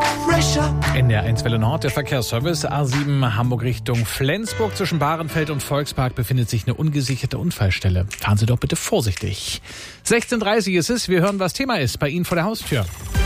fresher. In der 1 Welle Nord, der Verkehrsservice A7 Hamburg Richtung Flensburg. Zwischen Bahrenfeld und Volkspark befindet sich eine ungesicherte Unfallstelle. Fahren Sie doch bitte vorsichtig. 16:30 ist es. Wir hören, was Thema ist bei Ihnen vor der Haustür.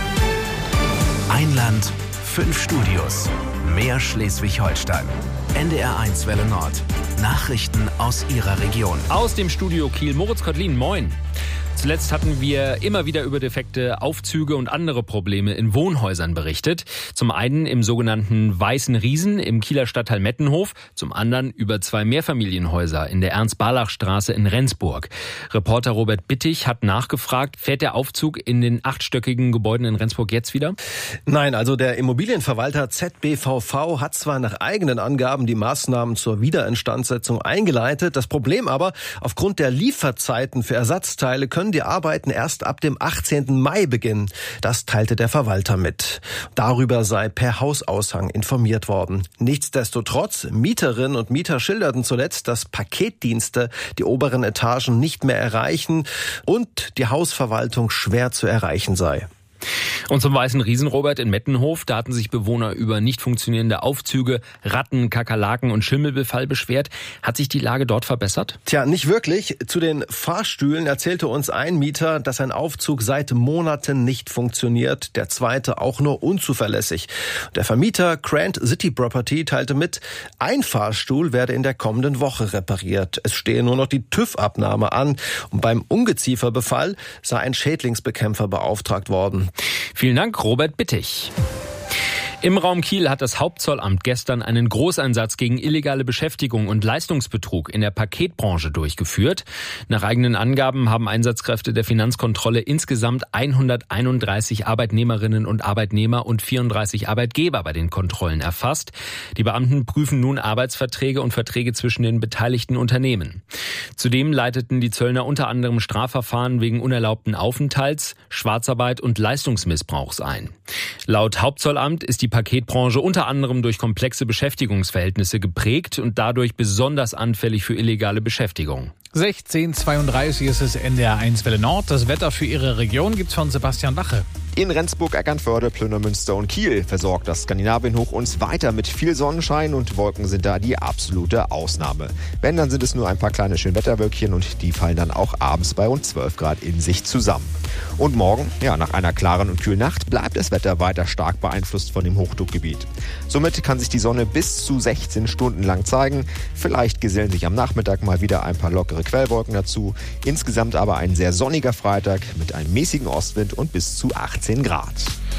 Ein Land, 5 Studios. Mehr Schleswig-Holstein. NDR 1 Welle Nord. Nachrichten aus Ihrer Region. Aus dem Studio Kiel, Moritz Kottlin, moin. Zuletzt hatten wir immer wieder über defekte Aufzüge und andere Probleme in Wohnhäusern berichtet. Zum einen im sogenannten Weißen Riesen im Kieler Stadtteil Mettenhof, zum anderen über 2 Mehrfamilienhäuser in der Ernst-Barlach-Straße in Rendsburg. Reporter Robert Bittig hat nachgefragt, fährt der Aufzug in den 8-stöckigen Gebäuden in Rendsburg jetzt wieder? Nein, also der Immobilienverwalter ZBVV hat zwar nach eigenen Angaben die Maßnahmen zur Wiederinstandsetzung eingeleitet. Das Problem aber, aufgrund der Lieferzeiten für Ersatzteile können die Arbeiten erst ab dem 18. Mai beginnen. Das teilte der Verwalter mit. Darüber sei per Hausaushang informiert worden. Nichtsdestotrotz, Mieterinnen und Mieter schilderten zuletzt, dass Paketdienste die oberen Etagen nicht mehr erreichen und die Hausverwaltung schwer zu erreichen sei. Und zum Weißen Riesen, Robert, in Mettenhof, da hatten sich Bewohner über nicht funktionierende Aufzüge, Ratten, Kakerlaken und Schimmelbefall beschwert. Hat sich die Lage dort verbessert? Tja, nicht wirklich. Zu den Fahrstühlen erzählte uns ein Mieter, dass ein Aufzug seit Monaten nicht funktioniert, der zweite auch nur unzuverlässig. Der Vermieter Grand City Property teilte mit, ein Fahrstuhl werde in der kommenden Woche repariert. Es stehe nur noch die TÜV-Abnahme an und beim Ungezieferbefall sei ein Schädlingsbekämpfer beauftragt worden. Vielen Dank, Robert Bittig. Im Raum Kiel hat das Hauptzollamt gestern einen Großeinsatz gegen illegale Beschäftigung und Leistungsbetrug in der Paketbranche durchgeführt. Nach eigenen Angaben haben Einsatzkräfte der Finanzkontrolle insgesamt 131 Arbeitnehmerinnen und Arbeitnehmer und 34 Arbeitgeber bei den Kontrollen erfasst. Die Beamten prüfen nun Arbeitsverträge und Verträge zwischen den beteiligten Unternehmen. Zudem leiteten die Zöllner unter anderem Strafverfahren wegen unerlaubten Aufenthalts, Schwarzarbeit und Leistungsmissbrauchs ein. Laut Hauptzollamt ist die Paketbranche unter anderem durch komplexe Beschäftigungsverhältnisse geprägt und dadurch besonders anfällig für illegale Beschäftigung. 16:32 ist es NDR 1 Welle Nord. Das Wetter für Ihre Region gibt's von Sebastian Wache. In Rendsburg, Eckernförde, Plönermünster und Kiel versorgt das Skandinavienhoch uns weiter mit viel Sonnenschein und Wolken sind da die absolute Ausnahme. Wenn, dann sind es nur ein paar kleine Schönwetterwölkchen und die fallen dann auch abends bei rund 12 Grad in sich zusammen. Und morgen, nach einer klaren und kühlen Nacht, bleibt das Wetter weiter stark beeinflusst von dem Hochdruckgebiet. Somit kann sich die Sonne bis zu 16 Stunden lang zeigen. Vielleicht gesellen sich am Nachmittag mal wieder ein paar lockere Quellwolken dazu. Insgesamt aber ein sehr sonniger Freitag mit einem mäßigen Ostwind und bis zu 18 Grad.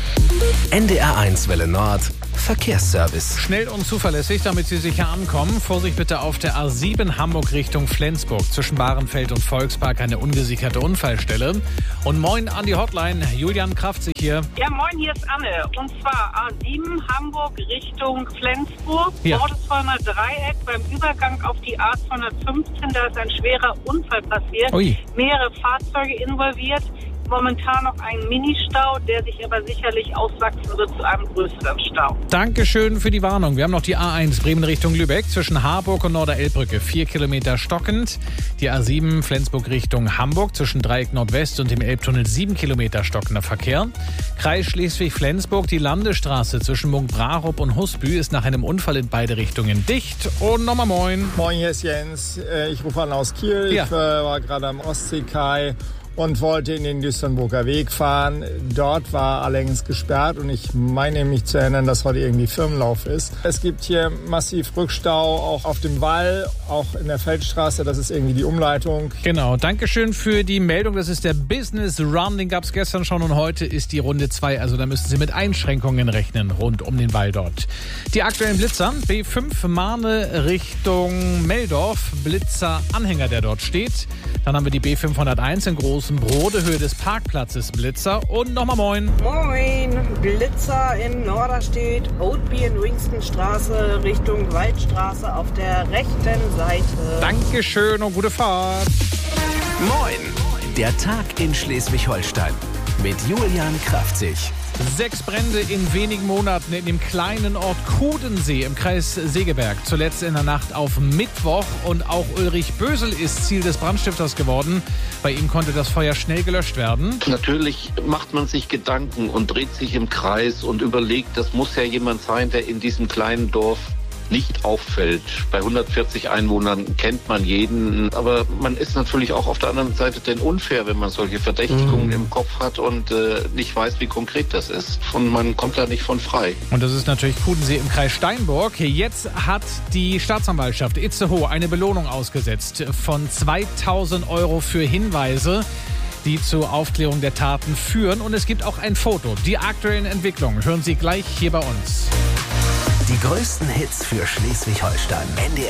NDR 1 Welle Nord, Verkehrsservice. Schnell und zuverlässig, damit Sie sicher ankommen. Vorsicht bitte auf der A7 Hamburg Richtung Flensburg. Zwischen Bahrenfeld und Volkspark eine ungesicherte Unfallstelle. Und moin an die Hotline. Julian Kraftzig hier. Ja, moin, hier ist Anne. Und zwar A7 Hamburg Richtung Flensburg. Ja. Nordesheimer Dreieck beim Übergang auf die A215. Da ist ein schwerer Unfall passiert. Ui. Mehrere Fahrzeuge involviert. Momentan noch ein Ministau, der sich aber sicherlich auswachsen wird zu einem größeren Stau. Dankeschön für die Warnung. Wir haben noch die A1 Bremen Richtung Lübeck zwischen Harburg und Norderelbbrücke. 4 Kilometer stockend. Die A7 Flensburg Richtung Hamburg zwischen Dreieck Nordwest und dem Elbtunnel 7 Kilometer stockender Verkehr. Kreis Schleswig-Flensburg, die Landesstraße zwischen Munkbrarup und Husby ist nach einem Unfall in beide Richtungen dicht. Und nochmal moin. Moin, hier ist Jens. Ich rufe an aus Kiel. Ja. Ich war gerade am Ostseekai und wollte in den Düsternburger Weg fahren. Dort war allerdings gesperrt und ich meine mich zu erinnern, dass heute irgendwie Firmenlauf ist. Es gibt hier massiv Rückstau, auch auf dem Wall, auch in der Feldstraße. Das ist irgendwie die Umleitung. Genau, Dankeschön für die Meldung. Das ist der Business Run, den gab es gestern schon und heute ist die Runde 2. Also da müssen Sie mit Einschränkungen rechnen rund um den Wall dort. Die aktuellen Blitzer, B5 Mahne Richtung Meldorf, Blitzer Anhänger, der dort steht. Dann haben wir die B501 in Großenbrode, Höhe des Parkplatzes Blitzer. Und nochmal moin. Moin, Blitzer in Norderstedt, Oatby in Wingstonstraße Richtung Waldstraße auf der rechten Seite. Dankeschön und gute Fahrt. Moin, der Tag in Schleswig-Holstein. mit Julian Kraftzig. 6 Brände in wenigen Monaten in dem kleinen Ort Kudensee im Kreis Segeberg. Zuletzt in der Nacht auf Mittwoch. Und auch Ulrich Bösel ist Ziel des Brandstifters geworden. Bei ihm konnte das Feuer schnell gelöscht werden. Natürlich macht man sich Gedanken und dreht sich im Kreis und überlegt, das muss ja jemand sein, der in diesem kleinen Dorf nicht auffällt. Bei 140 Einwohnern kennt man jeden, aber man ist natürlich auch auf der anderen Seite denn unfair, wenn man solche Verdächtigungen im Kopf hat und nicht weiß, wie konkret das ist. Und man kommt da nicht von frei. Und das ist natürlich Kudensee im Kreis Steinburg. Jetzt hat die Staatsanwaltschaft Itzehoe eine Belohnung ausgesetzt von 2.000 € für Hinweise, die zur Aufklärung der Taten führen. Und es gibt auch ein Foto. Die aktuellen Entwicklungen hören Sie gleich hier bei uns. Die größten Hits für Schleswig-Holstein. NDR